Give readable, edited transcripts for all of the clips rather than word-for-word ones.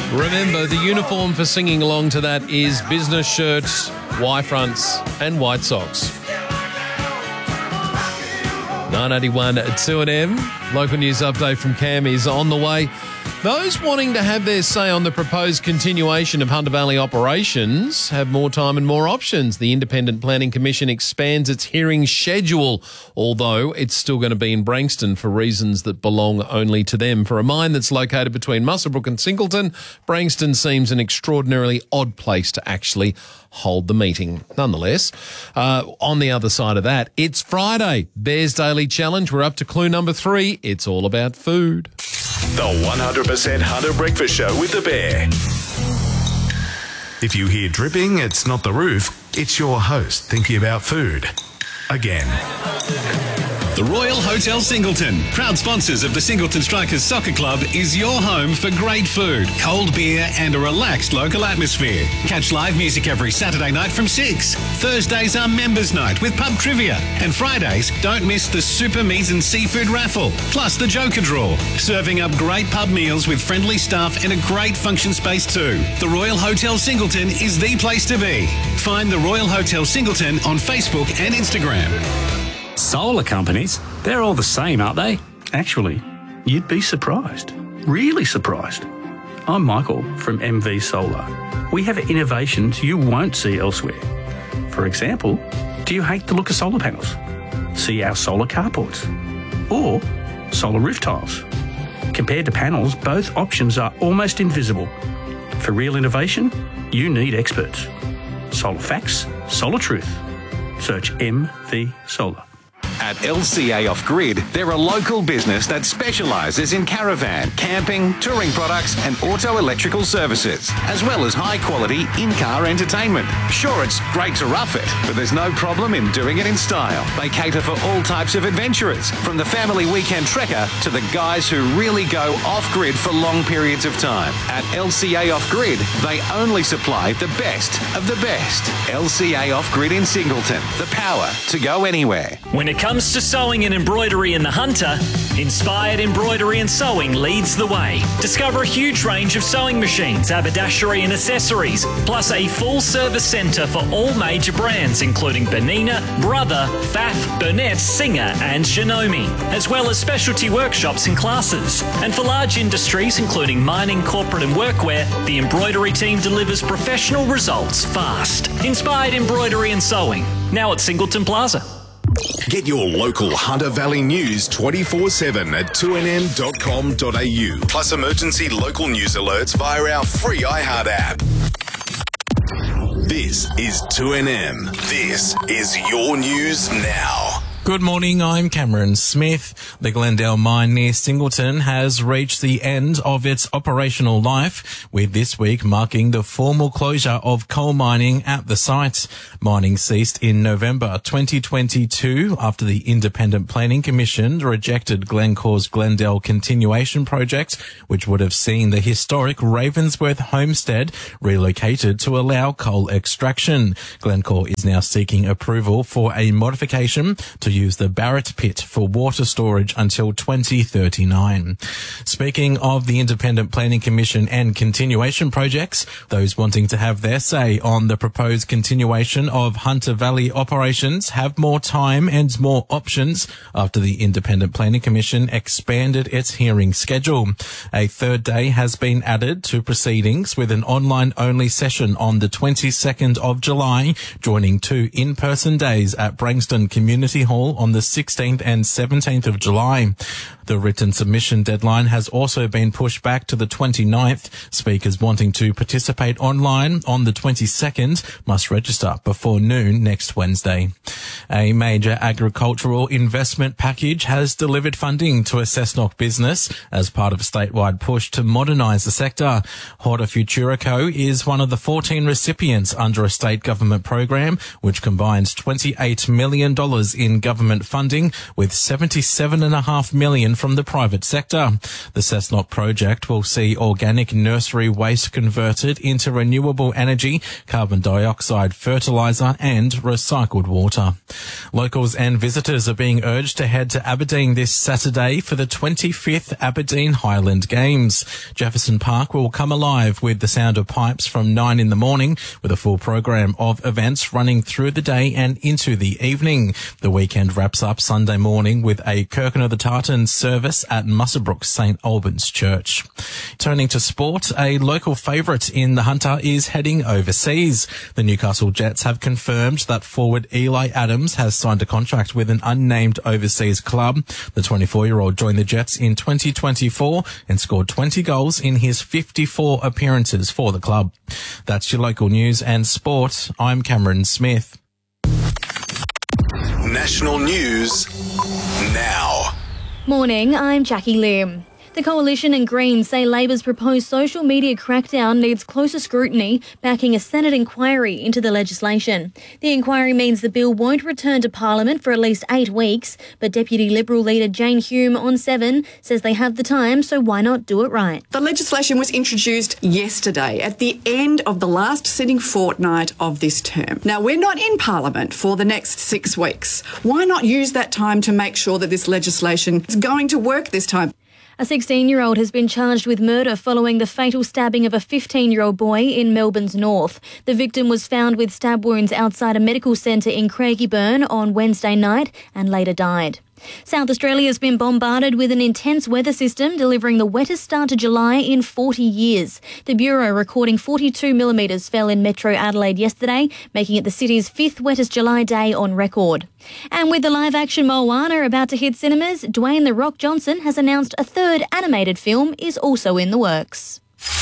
Remember, the uniform for singing along to that is business shirts, Y-fronts and white socks. 981 2AM. Local news update from Cam is on the way. Those wanting to have their say on the proposed continuation of Hunter Valley operations have more time and more options. The Independent Planning Commission expands its hearing schedule, although it's still going to be in Branxton for reasons that belong only to them. For a mine that's located between Muswellbrook and Singleton, Branxton seems an extraordinarily odd place to actually hold the meeting. Nonetheless, on the other side of that, it's Friday. Bear's Daily Challenge. We're up to clue number 3. It's all about food. The 100% Hunter Breakfast Show with the Bear. If you hear dripping, it's not the roof, it's your host thinking about food. Again. The Royal Hotel Singleton, proud sponsors of the Singleton Strikers Soccer Club, is your home for great food, cold beer and a relaxed local atmosphere. Catch live music every Saturday night from 6. Thursdays are members' night with pub trivia. And Fridays, don't miss the Super Meat and Seafood raffle, plus the Joker draw. Serving up great pub meals with friendly staff and a great function space too. The Royal Hotel Singleton is the place to be. Find the Royal Hotel Singleton on Facebook and Instagram. Solar companies, they're all the same, aren't they? Actually, you'd be surprised. Really surprised. I'm Michael from MV Solar. We have innovations you won't see elsewhere. For example, do you hate the look of solar panels? See our solar carports or solar roof tiles. Compared to panels, both options are almost invisible. For real innovation, you need experts. Solar facts, solar truth. Search MV Solar. At LCA Off-Grid, they're a local business that specialises in caravan, camping, touring products and auto-electrical services, as well as high-quality in-car entertainment. Sure, it's great to rough it, but there's no problem in doing it in style. They cater for all types of adventurers, from the family weekend trekker to the guys who really go off-grid for long periods of time. At LCA Off-Grid, they only supply the best of the best. LCA Off-Grid in Singleton, the power to go anywhere. When it comes to sewing and embroidery in the Hunter, Inspired Embroidery and Sewing leads the way. Discover a huge range of sewing machines, haberdashery and accessories, plus a full-service centre for all major brands including Bernina, Brother, Pfaff, Burnett, Singer and Shinomi, as well as specialty workshops and classes. And for large industries including mining, corporate and workwear, the embroidery team delivers professional results fast. Inspired Embroidery and Sewing, now at Singleton Plaza. Get your local Hunter Valley news 24/7 at 2nm.com.au. Plus emergency local news alerts via our free iHeart app. This is 2NM. This is your news now. Good morning, I'm Cameron Smith. The Glendale mine near Singleton has reached the end of its operational life, with this week marking the formal closure of coal mining at the site. Mining ceased in November 2022 after the Independent Planning Commission rejected Glencore's Glendale continuation project, which would have seen the historic Ravensworth homestead relocated to allow coal extraction. Glencore is now seeking approval for a modification to use the Barrett pit for water storage until 2039. Speaking of the Independent Planning Commission and continuation projects, those wanting to have their say on the proposed continuation of Hunter Valley operations have more time and more options after the Independent Planning Commission expanded its hearing schedule. A third day has been added to proceedings with an online-only session on the 22nd of July, joining 2 in-person days at Branxton Community Hall on the 16th and 17th of July. The written submission deadline has also been pushed back to the 29th. Speakers wanting to participate online on the 22nd must register before noon next Wednesday. A major agricultural investment package has delivered funding to a Cessnock business as part of a statewide push to modernise the sector. Hortifuturico is one of the 14 recipients under a state government program which combines $28 million in government government funding with $77.5 million from the private sector. The Cessnock project will see organic nursery waste converted into renewable energy, carbon dioxide fertiliser and recycled water. Locals and visitors are being urged to head to Aberdeen this Saturday for the 25th Aberdeen Highland Games. Jefferson Park will come alive with the sound of pipes from 9 in the morning, with a full program of events running through the day and into the evening. The weekend wraps up Sunday morning with a Kirkin of the Tartans service at Muswellbrook St Albans Church. Turning to sport, a local favourite in the Hunter is heading overseas. The Newcastle Jets have confirmed that forward Eli Adams has signed a contract with an unnamed overseas club. The 24-year-old joined the Jets in 2024 and scored 20 goals in his 54 appearances for the club. That's your local news and sport. I'm Cameron Smith. National news now. Morning, I'm Jackie Lim. The Coalition and Greens say Labor's proposed social media crackdown needs closer scrutiny, backing a Senate inquiry into the legislation. The inquiry means the bill won't return to Parliament for at least 8 weeks, but Deputy Liberal leader Jane Hume on 7 says they have the time, so why not do it right? The legislation was introduced yesterday at the end of the last sitting fortnight of this term. Now, we're not in Parliament for the next 6 weeks. Why not use that time to make sure that this legislation is going to work this time? A 16-year-old has been charged with murder following the fatal stabbing of a 15-year-old boy in Melbourne's north. The victim was found with stab wounds outside a medical centre in Craigieburn on Wednesday night and later died. South Australia has been bombarded with an intense weather system, delivering the wettest start to July in 40 years. The Bureau recording 42 millimetres fell in Metro Adelaide yesterday, making it the city's 5th wettest July day on record. And with the live-action Moana about to hit cinemas, Dwayne "The Rock" Johnson has announced a 3rd animated film is also in the works.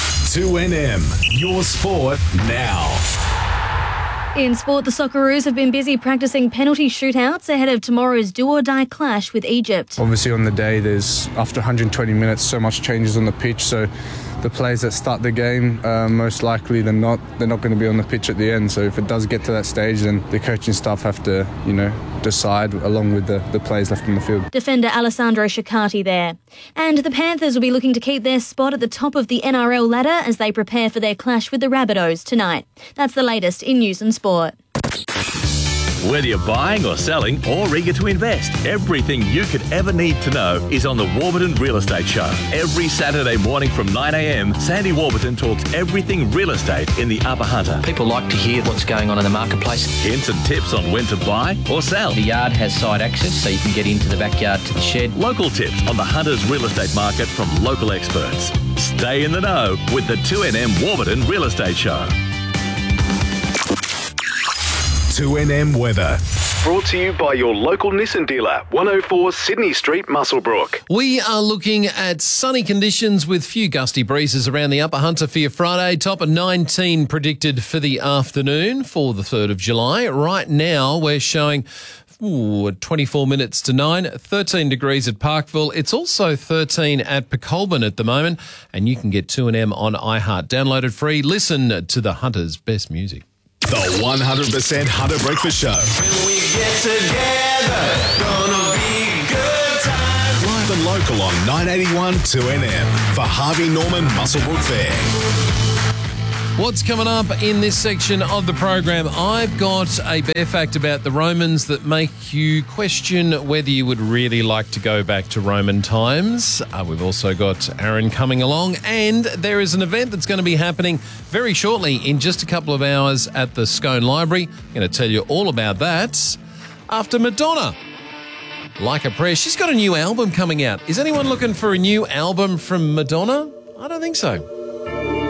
2NM, your sport now. In sport, the Socceroos have been busy practicing penalty shootouts ahead of tomorrow's do-or-die clash with Egypt. Obviously on the day, there's after 120 minutes so much changes on the pitch, so the players that start the game, most likely they're not going to be on the pitch at the end. So if it does get to that stage, then the coaching staff have to, decide along with the players left in the field. Defender Alessandro Ciccardi there. And the Panthers will be looking to keep their spot at the top of the NRL ladder as they prepare for their clash with the Rabbitohs tonight. That's the latest in news and sport. Whether you're buying or selling or eager to invest, everything you could ever need to know is on the Warburton Real Estate Show. Every Saturday morning from 9 a.m, Sandy Warburton talks everything real estate in the Upper Hunter. People like to hear what's going on in the marketplace. Hints and tips on when to buy or sell. The yard has side access, so you can get into the backyard to the shed. Local tips on the Hunter's real estate market from local experts. Stay in the know with the 2NM Warburton Real Estate Show. 2NM weather. Brought to you by your local Nissan dealer, 104 Sydney Street, Muswellbrook. We are looking at sunny conditions with few gusty breezes around the Upper Hunter for your Friday. Top of 19 predicted for the afternoon for the 3rd of July. Right now, we're showing 24 minutes to 9, 13 degrees at Parkville. It's also 13 at Pecolbin at the moment, and you can get 2NM on iHeart. Downloaded free. Listen to the Hunter's best music. The 100% Hunter Breakfast Show. When we get together, gonna be good times. Live and local on 981 2NM for Harvey Norman Muswellbrook Fair. What's coming up in this section of the program? I've got a bare fact about the Romans that make you question whether you would really like to go back to Roman times. We've also got Aaron coming along, and there is an event that's going to be happening very shortly in just a couple of hours at the Scone Library. I'm going to tell you all about that after Madonna. Like a Prayer. She's got a new album coming out. Is anyone looking for a new album from Madonna? I don't think so.